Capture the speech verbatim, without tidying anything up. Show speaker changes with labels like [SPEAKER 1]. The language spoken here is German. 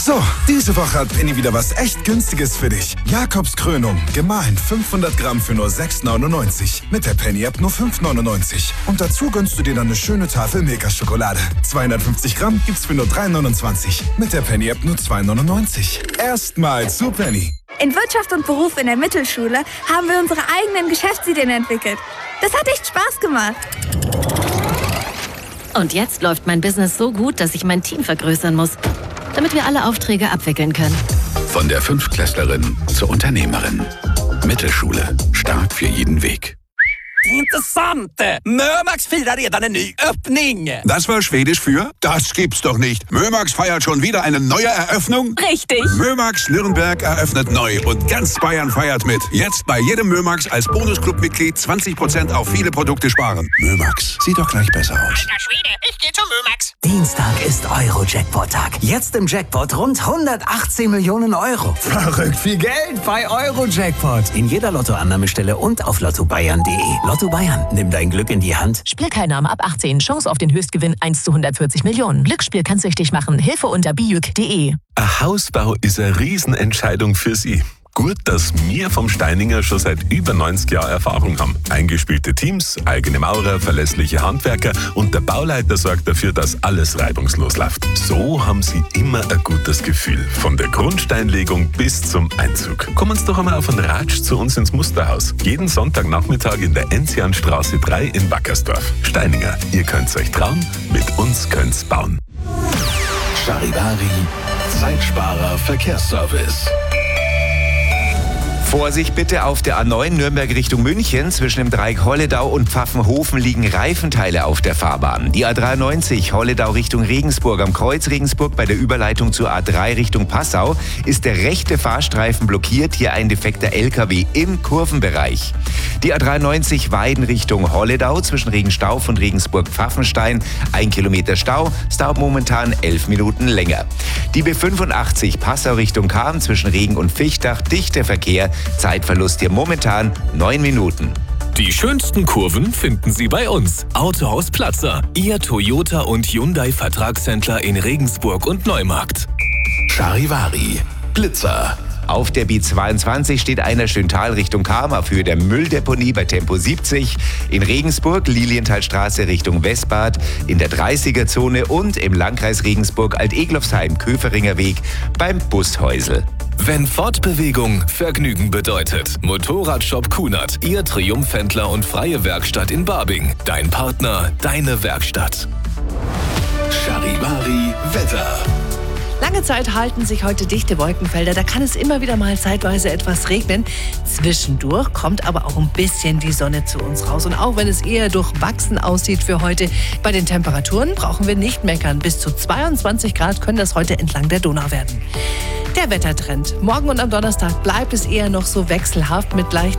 [SPEAKER 1] So, diese Woche hat Penny wieder was echt Günstiges für dich. Jakobs Krönung, gemahlen fünfhundert Gramm für nur sechs neunundneunzig. Mit der Penny-App nur fünf neunundneunzig. Und dazu gönnst du dir dann eine schöne Tafel Milka-Schokolade. zweihundertfünfzig Gramm gibt's für nur drei neunundzwanzig. Mit der Penny-App nur zwei neunundneunzig. Erstmal zu Penny.
[SPEAKER 2] In Wirtschaft und Beruf in der Mittelschule haben wir unsere eigenen Geschäftsideen entwickelt. Das hat echt Spaß gemacht.
[SPEAKER 3] Und jetzt läuft mein Business so gut, dass ich mein Team vergrößern muss, damit wir alle Aufträge abwickeln können.
[SPEAKER 4] Von der Fünftklässlerin zur Unternehmerin. Mittelschule. Stark für jeden Weg.
[SPEAKER 5] Intressant! Mömax firar redan en ny öppning.
[SPEAKER 6] Das war Schwedisch für? Das gibt's doch nicht. Mömax feiert schon wieder eine neue Eröffnung?
[SPEAKER 3] Richtig.
[SPEAKER 6] Mömax Nürnberg eröffnet neu und ganz Bayern feiert mit. Jetzt bei jedem Mömax als Bonusclub-Mitglied zwanzig Prozent auf viele Produkte sparen. Mömax, sieht doch gleich besser aus.
[SPEAKER 5] Alter Schwede, ich geh zum Mömax.
[SPEAKER 7] Dienstag ist Euro-Jackpot-Tag. Jetzt im Jackpot rund hundertachtzehn Millionen Euro.
[SPEAKER 1] Verrückt viel Geld.
[SPEAKER 7] Bei Euro-Jackpot. In jeder Lottoannahmestelle und auf lotto bayern punkt de. Lotto Bayern, nimm dein Glück in die Hand.
[SPEAKER 8] Spielteilnahme ab achtzehn. Chance auf den Höchstgewinn eins zu hundertvierzig Millionen. Glücksspiel kann süchtig machen. Hilfe unter bijuk punkt de.
[SPEAKER 9] Ein Hausbau ist eine Riesenentscheidung für Sie. Gut, dass wir vom Steininger schon seit über neunzig Jahren Erfahrung haben. Eingespielte Teams, eigene Maurer, verlässliche Handwerker und der Bauleiter sorgt dafür, dass alles reibungslos läuft. So haben Sie immer ein gutes Gefühl. Von der Grundsteinlegung bis zum Einzug. Kommen Sie doch einmal auf einen Ratsch zu uns ins Musterhaus. Jeden Sonntagnachmittag in der Enzianstraße drei in Wackersdorf. Steininger, ihr könnt's euch trauen, mit uns könnt's bauen.
[SPEAKER 4] Charivari, Zeitsparer Verkehrsservice.
[SPEAKER 10] Vorsicht bitte auf der A neun Nürnberg Richtung München. Zwischen dem Dreieck Holledau und Pfaffenhofen liegen Reifenteile auf der Fahrbahn. Die A dreiundneunzig Holledau Richtung Regensburg am Kreuz Regensburg bei der Überleitung zur A drei Richtung Passau ist der rechte Fahrstreifen blockiert. Hier ein defekter L K W im Kurvenbereich. Die A dreiundneunzig Weiden Richtung Holledau zwischen Regenstauf und Regensburg-Pfaffenstein. Ein Kilometer Stau, es dauert momentan elf Minuten länger. Die B fünfundachtzig Passau Richtung Cham zwischen Regen und Fichtach, dichter Verkehr. Zeitverlust hier momentan neun Minuten.
[SPEAKER 11] Die schönsten Kurven finden Sie bei uns. Autohaus Platzer, Ihr Toyota und Hyundai Vertragshändler in Regensburg und Neumarkt.
[SPEAKER 4] Charivari, Blitzer.
[SPEAKER 10] Auf der B zweiundzwanzig steht einer Schöntal Richtung Cham auf Höhe der Mülldeponie bei Tempo siebzig. In Regensburg Lilienthalstraße Richtung Westbad in der dreißiger-Zone und im Landkreis Regensburg Alt-Eglofsheim Köferinger Weg beim Bushäusl.
[SPEAKER 11] Wenn Fortbewegung Vergnügen bedeutet. Motorradshop Kunert, Ihr Triumphhändler und freie Werkstatt in Barbing. Dein Partner, deine Werkstatt.
[SPEAKER 4] Charivari Wetter.
[SPEAKER 12] Lange Zeit halten sich heute dichte Wolkenfelder. Da kann es immer wieder mal zeitweise etwas regnen. Zwischendurch kommt aber auch ein bisschen die Sonne zu uns raus. Und auch wenn es eher durchwachsen aussieht für heute, bei den Temperaturen brauchen wir nicht meckern. Bis zu zweiundzwanzig Grad können das heute entlang der Donau werden. Der Wettertrend. Morgen und am Donnerstag bleibt es eher noch so wechselhaft mit leicht